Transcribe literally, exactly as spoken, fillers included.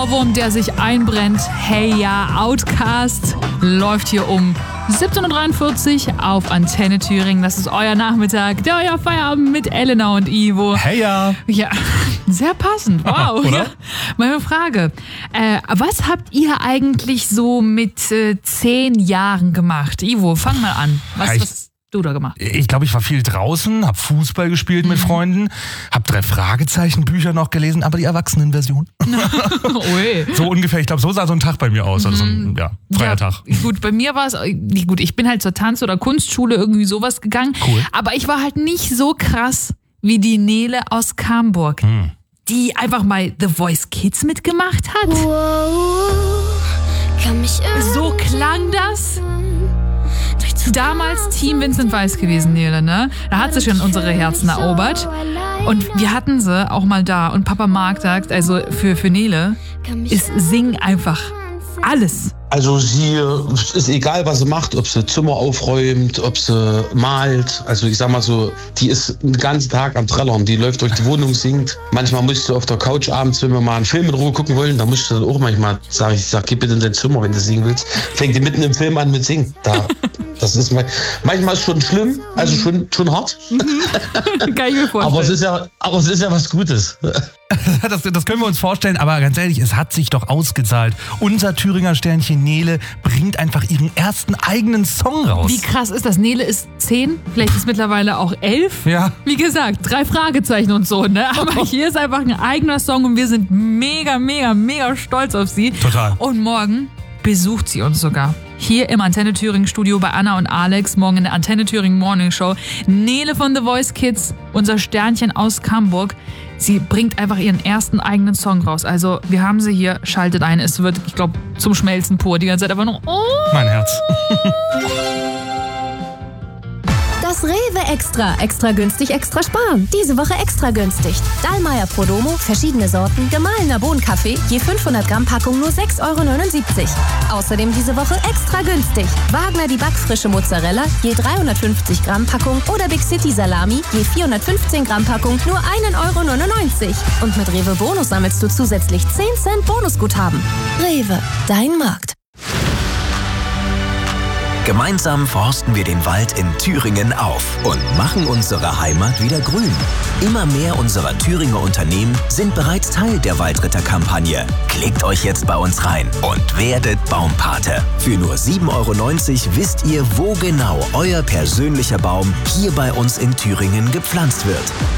Ohrwurm, der sich einbrennt. Hey ja, Outcast läuft hier um siebzehn Uhr dreiundvierzig auf Antenne Thüringen. Das ist euer Nachmittag, der euer Feierabend mit Elena und Ivo. Hey ja. Ja, sehr passend. Wow. Oder? Ja. Meine Frage, äh, was habt ihr eigentlich so mit äh, zehn Jahren gemacht? Ivo, fang mal an. Was, Ich- was hast du da gemacht? Ich glaube, ich war viel draußen, habe Fußball gespielt mit Freunden, habe drei Fragezeichen Bücher noch gelesen, aber die Erwachsenenversion. Ui. So ungefähr, ich glaube, so sah so ein Tag bei mir aus. Also so ein ja, freier Ja, Tag. Gut, bei mir war es, gut, ich bin halt zur Tanz- oder Kunstschule irgendwie sowas gegangen. Cool. Aber ich war halt nicht so krass wie die Nele aus Camburg, Hm. die einfach mal The Voice Kids mitgemacht hat. Kann mich So klang das. Damals Team Vincent Weiss gewesen, Nele, ne? Da hat sie schon unsere Herzen erobert. Und wir hatten sie auch mal da. Und Papa Mark sagt, also für, für Nele ist Sing einfach alles. Also sie ist egal, was sie macht, ob sie Zimmer aufräumt, ob sie malt. Also ich sag mal so, die ist den ganzen Tag am Trällern. Die läuft durch die Wohnung, singt. Manchmal musst du auf der Couch abends, wenn wir mal einen Film in Ruhe gucken wollen, da musst du dann auch manchmal sagen, ich sag, geh bitte in dein Zimmer, wenn du singen willst. Fängt die mitten im Film an mit Singen. Da, das ist mal, manchmal ist schon schlimm, also schon, schon hart. Kann ich mir vorstellen. Aber es ist ja, aber es ist ja was Gutes. Das, das können wir uns vorstellen, aber ganz ehrlich, es hat sich doch ausgezahlt. Unser Thüringer Sternchen Nele bringt einfach ihren ersten eigenen Song raus. Wie krass ist das? Nele ist zehn, vielleicht ist mittlerweile auch elf. Ja. Wie gesagt, drei Fragezeichen und so, ne? Aber hier ist einfach ein eigener Song und wir sind mega, mega, mega stolz auf sie. Total. Und morgen besucht sie uns sogar. Hier im Antenne Thüringen Studio bei Anna und Alex, morgen in der Antenne Thüringen Morning Show. Nele von The Voice Kids, unser Sternchen aus Camburg. Sie bringt einfach ihren ersten eigenen Song raus. Also wir haben sie hier, schaltet ein. Es wird, ich glaube, zum Schmelzen pur. Die ganze Zeit einfach nur, oh. Mein Herz. Das Rewe Extra. Extra günstig, extra sparen. Diese Woche extra günstig. Dallmayr Prodomo, verschiedene Sorten, gemahlener Bohnenkaffee, je fünfhundert Gramm Packung nur sechs Euro neunundsiebzig. Außerdem diese Woche extra günstig. Wagner die backfrische Mozzarella, je dreihundertfünfzig Gramm Packung oder Big City Salami, je vierhundertfünfzehn Gramm Packung nur ein Euro neunundneunzig. Und mit Rewe Bonus sammelst du zusätzlich zehn Cent Bonusguthaben. Rewe, dein Markt. Gemeinsam forsten wir den Wald in Thüringen auf und machen unsere Heimat wieder grün. Immer mehr unserer Thüringer Unternehmen sind bereits Teil der Waldritter-Kampagne. Klickt euch jetzt bei uns rein und werdet Baumpate. Für nur sieben Euro neunzig wisst ihr, wo genau euer persönlicher Baum hier bei uns in Thüringen gepflanzt wird.